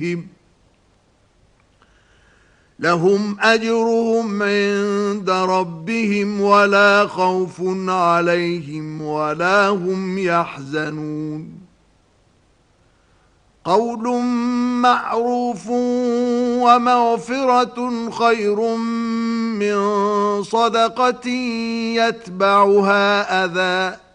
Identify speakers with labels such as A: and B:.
A: لهم أجرهم عند ربهم ولا خوف عليهم ولا هم يحزنون قول معروف ومغفرة خير من صدقة يتبعها أذى